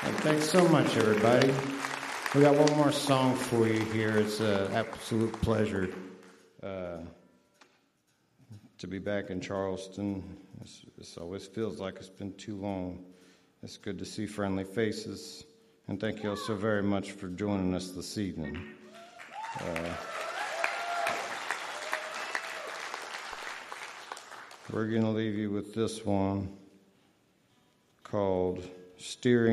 Thanks so much, everybody. We got one more song for you here. It's an absolute pleasure to be back in Charleston. This always feels like it's been too long. It's good to see friendly faces. And thank you all so very much for joining us this evening. We're going to leave you with this one called Steering